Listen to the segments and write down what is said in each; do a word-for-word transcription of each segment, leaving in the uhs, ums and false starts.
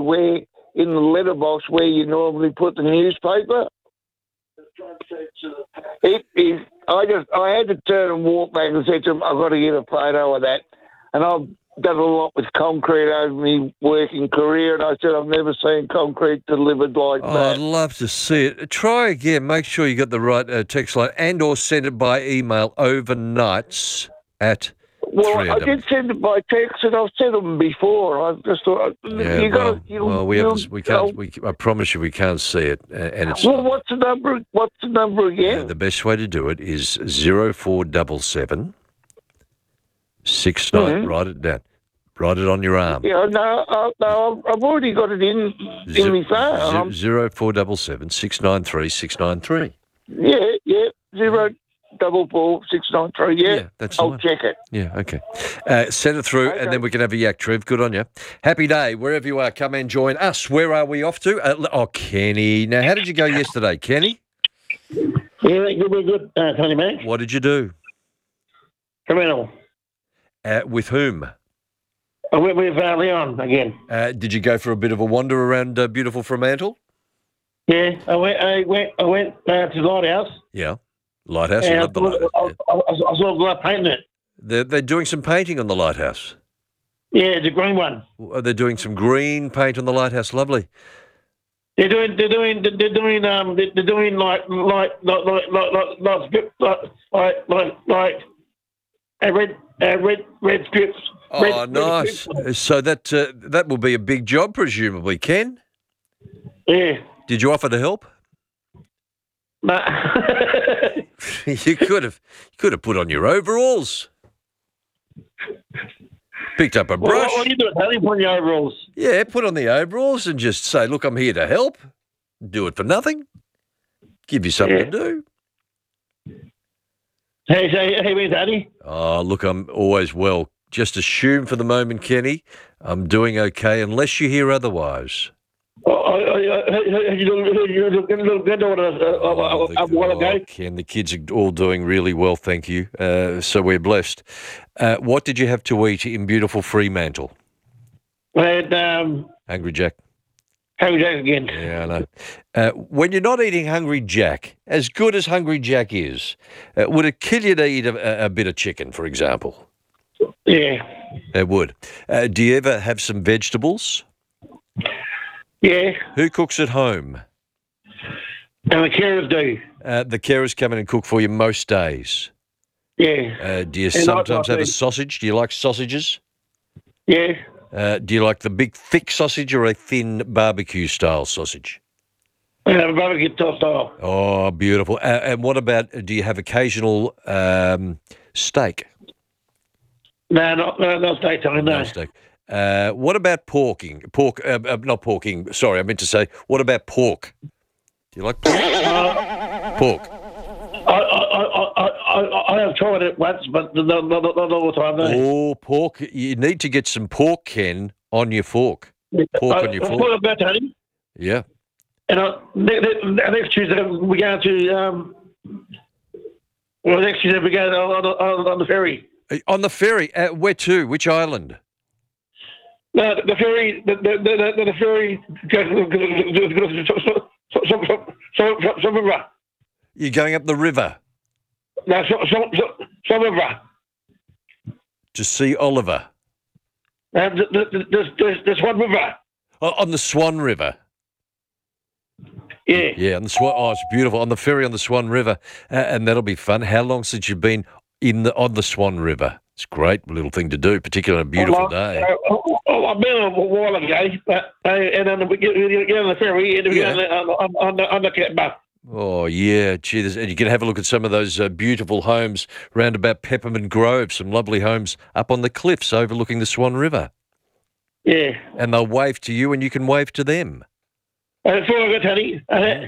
where in the letterbox where you normally put the newspaper. It is. I just I had to turn and walk back and said to him, "I've got to get a photo of that." And I've done a lot with concrete over my working career, and I said I've never seen concrete delivered like Oh, that. I'd love to see it. Try again. Make sure you got the right uh, text line, and or send it by email overnights at. Well, three I A W. did send it by text, and I've sent them before. I just thought Yeah, you got well, to. You, well, we you, haven't. We can't. We, I promise you, we can't see it, uh, and it's. Well, what's the number? What's the number again? Uh, the best way to do it is zero four double seven six nine. Mm-hmm. Write it down. Write it on your arm. Yeah, no, uh, no, I've already got it in in my phone. Zero four double seven six nine three six nine three. Yeah, yeah, zero double four six nine three. Yeah, Yeah, that's the I'll one. check it. Yeah, okay. Uh, send it through, Okay. and then we can have a yak, Trev. Good on you. Happy day, wherever you are. Come and join us. Where are we off to? Uh, oh, Kenny. Now, how did you go yesterday, Kenny? Yeah, good, good, good, uh, Tony Mac. What did you do? Criminal. Uh, with whom? I went with uh, Leon again. Uh, did you go for a bit of a wander around uh, beautiful Fremantle? Yeah, I went. I went. I went uh, to the lighthouse. Yeah. Lighthouse, you and love the I, lighthouse. I, I, I, I saw a guy painting it. They're, they're doing some painting on the lighthouse. Yeah, the green one. Uh, They're doing some green paint on the lighthouse. Lovely. They're doing. They're doing. They're doing. Um. They're, they're doing like like like like like like like strip- like like like, like a red uh, red red strips. Oh, red, red nice. strips. So that uh, that will be a big job, presumably. Ken, Yeah. did you offer to help? Nah. you could have. You could have put on your overalls. Picked up a Well, brush. what, what are you doing? How do you put on your overalls? Yeah, put on the overalls and just say, "Look, I'm here to help." Do it for nothing. Give you something Yeah. to do. Hey, hey, hey, where's Daddy? Oh, look, I'm always well. Just assume for the moment, Kenny, I'm doing okay unless you hear otherwise. Oh, oh, oh, oh, you little little granddaughter a Oh, the- while ago. oh, Ken, the kids are all doing really well, thank you. Uh, so we're blessed. Uh, what did you have to eat in beautiful Fremantle? I had um, Hungry Jack. Harry Jack again. Yeah, I know. Uh, when you're not eating Hungry Jack, as good as Hungry Jack is, uh, would it kill you to eat a, a bit of chicken, for example? Yeah, It would. Uh, do you ever have some vegetables? yeah. Who cooks at home? And the carers do. Uh, the carers come in and cook for you most days. Yeah, Uh, do you And I- sometimes I have a do. sausage? Do you like sausages? yeah. Uh, do you like the big thick sausage or a thin barbecue style sausage? And have a barbecue top style. Oh, beautiful. Uh, and what about, do you have occasional um, steak? No, not no, not steak time. No. No steak. Uh, what about porking? Pork, uh, uh, not porking, sorry, I meant to say, what about pork? Do you like pork? Uh, Pork. I, I, I, I, I, I have tried it once, but not, not, not, not all the time. No. Oh, pork. You need to get some pork, Ken, on your fork. Pork I, on your I fork. thought about Tony, Yeah. and I, ne- ne- next Tuesday we go to um. Well, next Tuesday we go on, on, on the ferry. Uh, On the ferry. Uh, where to? Which island? No, the ferry, the the the, the, the ferry goes some some some some river. You're going up the river No, some some some some river. to see Oliver. And there's there's there's one river. Oh, on the Swan River. Yeah. Yeah, on the Swan. Oh, it's beautiful. On the ferry on the Swan River. Uh, and that'll be fun. How long since you've been in the on the Swan River? It's a great little thing to do, particularly on a beautiful day. Oh, oh, I've been on a while ago, but uh, and then we get, we get on the ferry and we Yeah. get on, on, on the on the cat bus. Oh, yeah. Gee, there's- and you can have a look at some of those uh, beautiful homes round about Peppermint Grove, some lovely homes up on the cliffs overlooking the Swan River. Yeah. And they'll wave to you and you can wave to them. And that's all I got, Tony.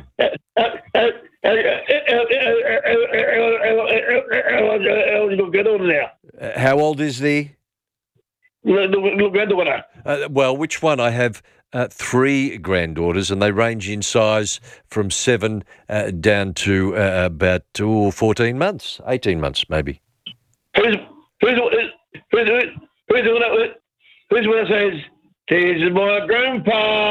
Little granddaughter now. Uh, how old is the... Little little granddaughter. Uh, well, which one? I have uh, three granddaughters, and they range in size from seven uh, down to uh, about oh, fourteen months, eighteen months, maybe. Who's who's who's who's who's who's the one that who's the one that says, "This is my grandpa."